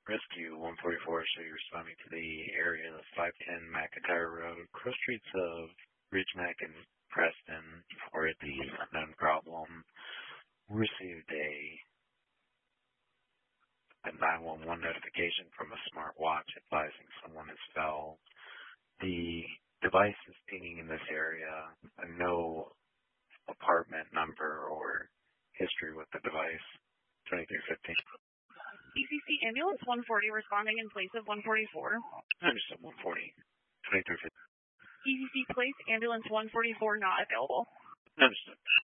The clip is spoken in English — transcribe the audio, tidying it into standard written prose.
Rescue 144, so you're responding to the area of 510 McIntyre Road, cross streets of Ridgeneck and Preston for the unknown problem. We received a 911 notification from a smartwatch advising someone has fell. The device is pinging in this area. No apartment number or history with the device. 2315. ECC Ambulance 140 responding in place of 144. Understood, 140. 2315. ECC place Ambulance 144 not available. Understood.